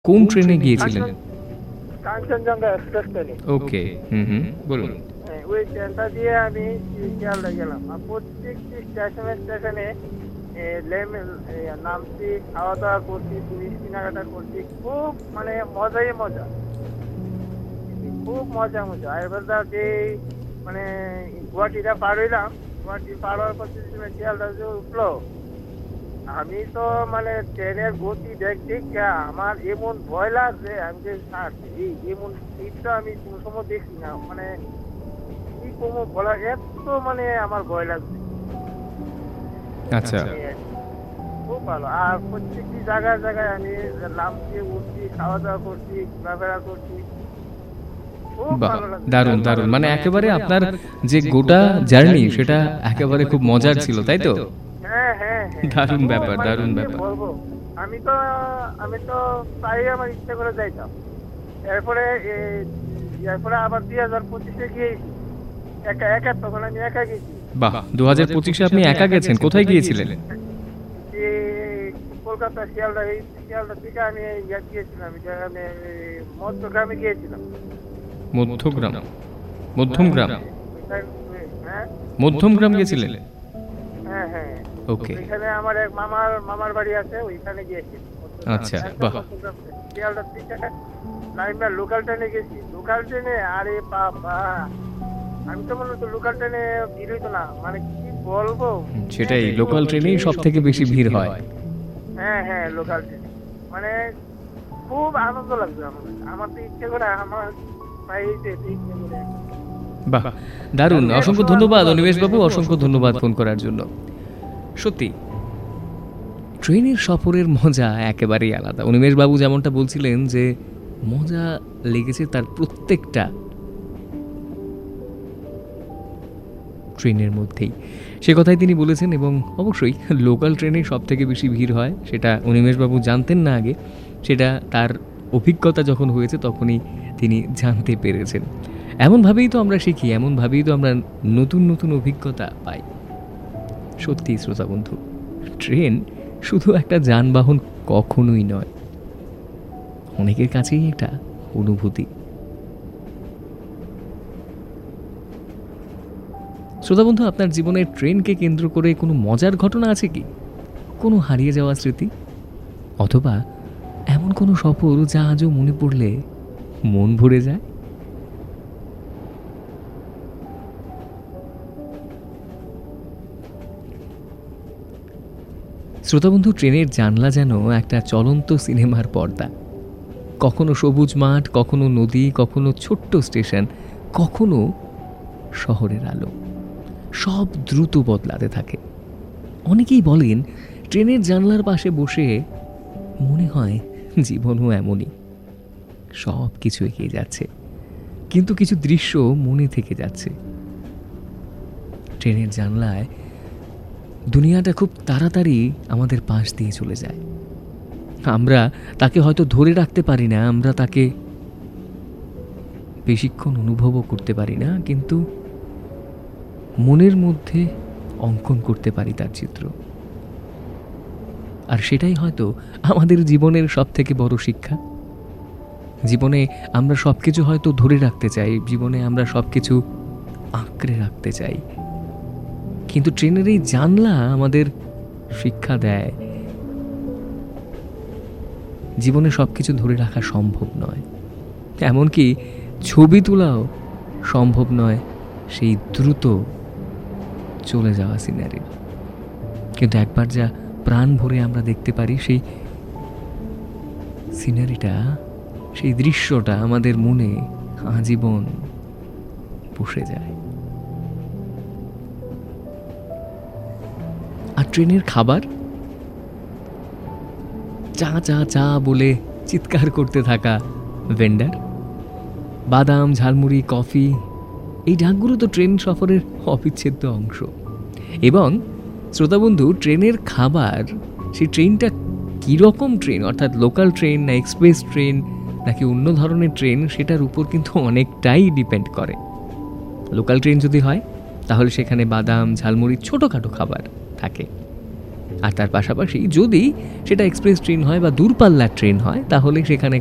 কোন ট্রেনে গিয়েছিলেন? কাঞ্চনজঙ্ঘা এক্সপ্রেস ট্রেনে। ওকে, বলুন। ওই ট্রেনটা দিয়ে আমি শিয়ালদা গেলাম। আর প্রত্যেকটি স্টেশনে স্টেশনে নামছি, খাওয়া দাওয়া করছি, জিনিস কেনাকাটা করছি, খুব মানে মজাই মজা, খুব মজা মজা। আর এবার যে মানে গুয়াহাটিটা পার হইলাম, গুয়াহাটি পার হওয়ার পর শিয়ালদা যে উঠলো, আমি তো মানে ট্রেনের গতি দেখছি আমার এমন ভয় লাগছে, আমি যে এমন শীতটা আমি কোন সময় দেখছি না, মানে কি কোনো বলা, এত মানে আমার ভয় লাগছে। আচ্ছা, খুব ভালো। আর প্রত্যেকটি জায়গায় জায়গায় আমি নামছি, উঠছি, খাওয়া দাওয়া করছি, ঘোরাফেরা করছি, খুব ভালো লাগছে। দারুণ দারুণ, মানে একেবারে আপনার যে গোটা জার্নি সেটা একেবারে খুব মজার ছিল, তাই তো? হ্যাঁ হ্যাঁ, দারুণ ব্যাপার, দারুণ ব্যাপার। বলবো, আমি তো প্রায় আমার ইচ্ছা করে যাইতাম। এরপরে আবার 2025-এ গিয়েছি একা, তখন আমি একা গেছি। বাহ, 2025-এ আপনি একা গেছেন? কোথায় গিয়েছিলেন? কলকাতা শিয়ালদা থেকে আমি গিয়েছিলাম, মধ্যগ্রামে গিয়েছিলাম। মধ্যমগ্রাম গেছিলেন? হ্যাঁ হ্যাঁ, ওকে, এখানে আমার এক মামার বাড়ি আছে, ওইখানে গিয়েছি। আচ্ছা, বাহ। শিয়ালদা থেকে লোকাল ট্রেনে গেছি। লোকাল ট্রেনে, আরে বাবা, আমি তো মনে হতো লোকাল ট্রেনে ভিড় হইতো না, মানে কি বলবো। সেটাই, লোকাল ট্রেনেই সব থেকে বেশি ভিড় হয়। হ্যাঁ হ্যাঁ, লোকাল ট্রেনে মানে খুব আনন্দ লাগছে আমার তো ইচ্ছে করে আমার বাহ, দারুণ। অসংখ্য ধন্যবাদ অনিমেষ বাবু, অসংখ্য ধন্যবাদ ফোন করার জন্য। সত্যি ট্রেনের সফরের মজা একেবারেই আলাদা। অনিমেষ বাবু যেমনটা বলছিলেন যে মজা লেগেছে তার প্রত্যেকটা ট্রেনের মধ্যেই, সে কথাই তিনি বলেছেন। এবং অবশ্যই লোকাল ট্রেনে সব থেকে বেশি ভিড় হয়, সেটা অনিমেষবাবু জানতেন না আগে, সেটা তার অভিজ্ঞতা যখন হয়েছে তখনই তিনি জানতে পেরেছেন। এমনভাবেই তো আমরা শিখি, এমনভাবেই তো আমরা নতুন নতুন অভিজ্ঞতা পাই। সত্যি শ্রোতা বন্ধু, ট্রেন শুধু একটা যানবাহন কখনোই নয়, অনেকের কাছেই এটা অনুভূতি। শ্রোতা বন্ধু, আপনার জীবনে ট্রেনকে কেন্দ্র করে কোনো মজার ঘটনা আছে কি? কোনো হারিয়ে যাওয়া স্মৃতি, অথবা এমন কোনো সফর যা আজও মনে পড়লে মন ভরে যায়? শ্রোতা বন্ধু, ট্রেনের জানলা যেন একটা চলন্ত সিনেমার পর্দা। কখনো সবুজ মাঠ, কখনো নদী, কখনো ছোট্ট স্টেশন, কখনো শহরের আলো, সব দ্রুত বদলাতে থাকে। অনেকেই বলেন ট্রেনের জানলার পাশে বসে মনে হয় জীবনও এমনই, সব কিছু এগিয়ে যাচ্ছে, কিন্তু কিছু দৃশ্য মনে থেকে যাচ্ছে। ট্রেনের জানলায় দুনিয়াটা খুব তাড়াতাড়ি আমাদের পাশ দিয়ে চলে যায়। আমরা তাকে হয়তো ধরে রাখতে পারি না, আমরা তাকে বেশিক্ষণ অনুভবও করতে পারি না, কিন্তু মনের মধ্যে অঙ্কন করতে পারি তার চিত্র। আর সেটাই হয়তো আমাদের জীবনের সব থেকে বড় শিক্ষা। জীবনে আমরা সব কিছু হয়তো ধরে রাখতে চাই, জীবনে আমরা সব কিছু আঁকড়ে রাখতে চাই, কিন্তু ট্রেনের এই জানলা আমাদের শিক্ষা দেয় জীবনে সব কিছু ধরে রাখা সম্ভব নয়, এমনকি ছবি তোলাও সম্ভব নয় সেই দ্রুত চলে যাওয়া সিনারির। কিন্তু একবার যা প্রাণ ভরে আমরা দেখতে পারি, সেই সিনারিটা, সেই দৃশ্যটা আমাদের মনে আজীবন বসে যায়। আর ট্রেনের খাবার, চা চা চা বলে চিৎকার করতে থাকা ভেন্ডার, বাদাম, ঝালমুড়ি, কফি, এই ডাকগুলো তো ট্রেন সফরের অবিচ্ছেদ্য অংশ। এবং শ্রোতাবন্ধু, ট্রেনের খাবার, সেই ট্রেনটা কীরকম ট্রেন, অর্থাৎ লোকাল ট্রেন না এক্সপ্রেস ট্রেন নাকি অন্য ধরনের ট্রেন, সেটার উপর কিন্তু অনেকটাই ডিপেন্ড করে। লোকাল ট্রেন যদি হয় তাহলে সেখানে বাদাম, ঝালমুড়ি, ছোটোখাটো খাবার থাকে। আর তার পাশাপাশি যদি সেটা এক্সপ্রেস ট্রেন হয় বা দূরপাল্লার ট্রেন হয় তাহলে সেখানে